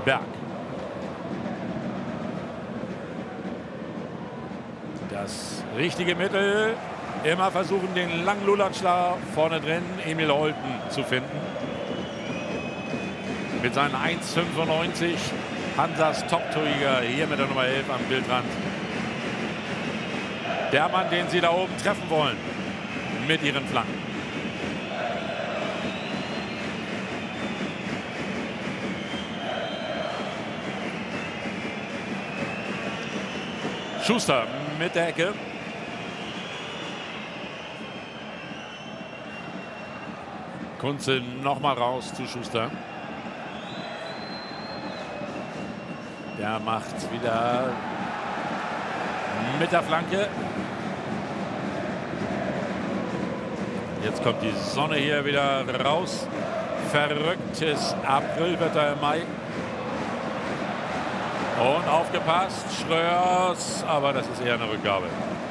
Berg. Das richtige Mittel. Immer versuchen, den langen Lulatsch da vorne drin, Emil Holten, zu finden. Mit seinen 1,95. Hansas Top-Torjäger hier mit der Nummer 11 am Bildrand. Der Mann, den sie da oben treffen wollen mit ihren Flanken. Schuster mit der Ecke. Kunze nochmal raus zu Schuster. Der macht wieder mit der Flanke. Jetzt kommt die Sonne hier wieder raus. Verrücktes Aprilwetter im Mai. Und aufgepasst, Schröers, aber das ist eher eine Rückgabe.